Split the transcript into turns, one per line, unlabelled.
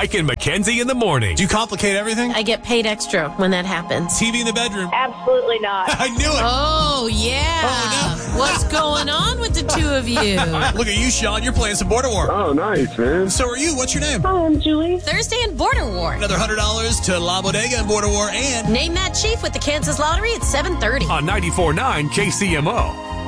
Mike and Mackenzie in the morning.
Do you complicate everything?
I get paid extra when that happens.
TV in the bedroom.
Absolutely not.
I knew it.
Oh, yeah.
Oh, no.
What's going on with the two of you?
Look at you, Sean. You're playing some Border War.
Oh, nice, man.
So are you. What's your name?
Hi, I'm Julie.
Thursday in Border War.
Another $100 to La Bodega in Border War and
Name that chief with the Kansas Lottery at 7:30.
On 94.9 KCMO.